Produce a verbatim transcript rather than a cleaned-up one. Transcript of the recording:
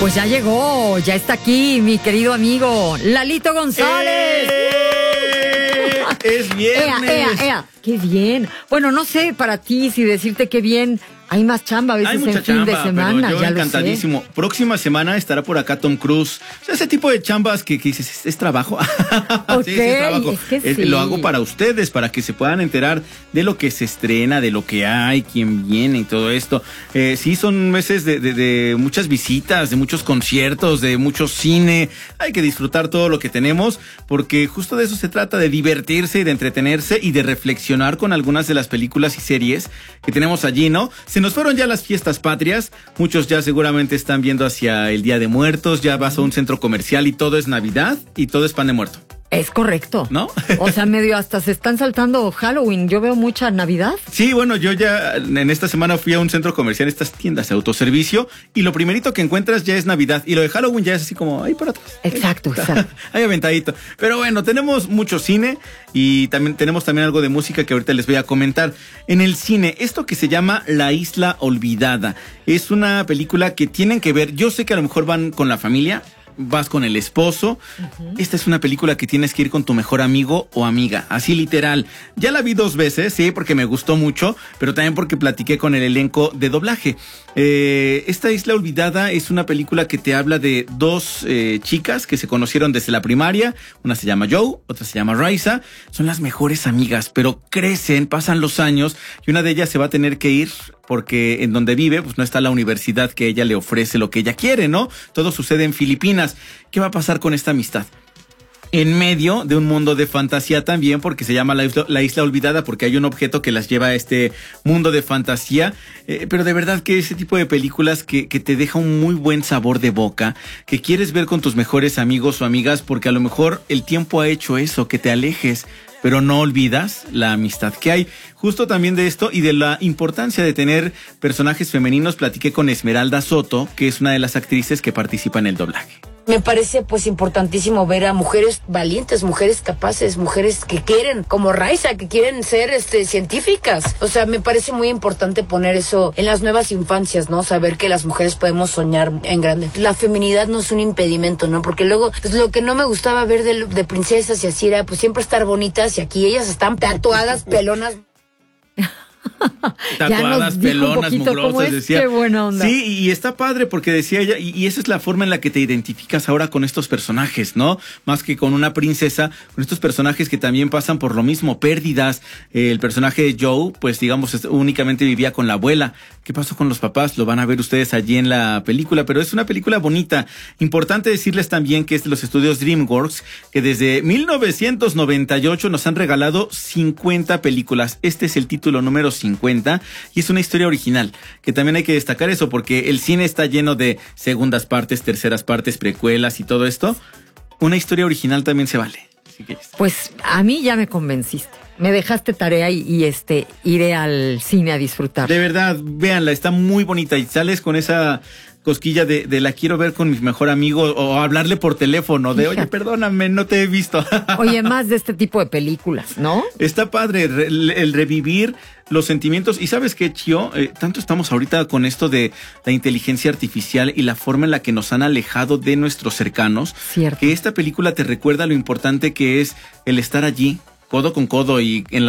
Pues ya llegó, ya está aquí mi querido amigo Lalito González. ¡Eh! Es viernes. Ea, ea, ea. Qué bien. Bueno, no sé para ti si decirte qué bien. Hay más chamba a veces Hay mucha en fin chamba, de semana. pero yo ya encantadísimo. Lo sé. Próxima semana estará por acá Tom Cruise. O sea, ese tipo de chambas que, que dices, ¿es, es trabajo? Ok, sí, sí, es trabajo. es que Es- sí. Lo hago para ustedes, para que se puedan enterar de lo que se estrena, de lo que hay, quién viene y todo esto. Eh, sí, son meses de, de, de muchas visitas, de muchos conciertos, de mucho cine. Hay que disfrutar todo lo que tenemos, porque justo de eso se trata, de divertirse y de entretenerse y de reflexionar con algunas de las películas y series que tenemos allí, ¿no? Se nos fueron ya las fiestas patrias, muchos ya seguramente están viendo hacia el Día de Muertos, ya vas a un centro comercial y todo es Navidad y todo es pan de muerto, Es correcto. ¿no? O sea, medio hasta se están saltando Halloween. Yo veo mucha Navidad. Sí, bueno, yo ya en esta semana fui a un centro comercial, estas tiendas de autoservicio, y lo primerito que encuentras ya es Navidad, y lo de Halloween ya es así como, ahí por atrás. Exacto, exacto. Ahí aventadito. Pero bueno, tenemos mucho cine y también tenemos también algo de música que ahorita les voy a comentar. En el cine, esto que se llama La Isla Olvidada, es una película que tienen que ver. Yo sé que a lo mejor van con la familia, vas con el esposo. Uh-huh. Esta es una película que tienes que ir con tu mejor amigo o amiga, así literal. Ya la vi dos veces, sí, porque me gustó mucho, pero también porque platiqué con el elenco de doblaje. Eh, esta Isla Olvidada es una película que te habla de dos eh, chicas que se conocieron desde la primaria. Una se llama Joe, otra se llama Raisa. Son las mejores amigas, pero crecen, pasan los años y una de ellas se va a tener que ir porque en donde vive pues no está la universidad que ella le ofrece lo que ella quiere, ¿no? Todo sucede en Filipinas. ¿Qué va a pasar con esta amistad? En medio de un mundo de fantasía también, porque se llama la isla, la isla Olvidada, porque hay un objeto que las lleva a este mundo de fantasía, eh, pero de verdad que ese tipo de películas que, que te deja un muy buen sabor de boca, que quieres ver con tus mejores amigos o amigas, porque a lo mejor el tiempo ha hecho eso, que te alejes, pero no olvidas la amistad que hay. Justo también de esto y de la importancia de tener personajes femeninos, platiqué con Esmeralda Soto, que es una de las actrices que participa en el doblaje. Me parece pues importantísimo ver a mujeres valientes, mujeres capaces, mujeres que quieren, como Raisa, que quieren ser este científicas. O sea, me parece muy importante poner eso en las nuevas infancias, ¿no? Saber que las mujeres podemos soñar en grande. La feminidad no es un impedimento, ¿no? Porque luego, pues lo que no me gustaba ver de, de princesas y así era pues siempre estar bonitas, y aquí ellas están tatuadas, pelonas. Tatuadas, pelonas, mugrosas, decía. Qué buena onda. Sí, y está padre porque decía ella, y, y esa es la forma en la que te identificas ahora con estos personajes, ¿no? Más que con una princesa, con estos personajes que también pasan por lo mismo, pérdidas. Eh, el personaje de Joe, pues digamos, es, únicamente vivía con la abuela. ¿Qué pasó con los papás? Lo van a ver ustedes allí en la película, pero es una película bonita. Importante decirles también que es de los estudios DreamWorks, que desde mil novecientos noventa y ocho nos han regalado cincuenta películas. Este es el título número cincuenta y es una historia original, que también hay que destacar eso, porque el cine está lleno de segundas partes, terceras partes, precuelas y todo esto. Una historia original también se vale. Así que pues a mí ya me convenciste. Me dejaste tarea y, y este iré al cine a disfrutar. De verdad, véanla, está muy bonita y sales con esa cosquilla de, de la quiero ver con mi mejor amigo o hablarle por teléfono de, Fíjate. oye, perdóname, no te he visto. Oye, más de este tipo de películas, ¿no? Está padre el, el revivir los sentimientos. Y ¿sabes qué, Chio? Eh, tanto estamos ahorita con esto de la inteligencia artificial y la forma en la que nos han alejado de nuestros cercanos. Cierto. Que esta película te recuerda lo importante que es el estar allí, codo con codo y en la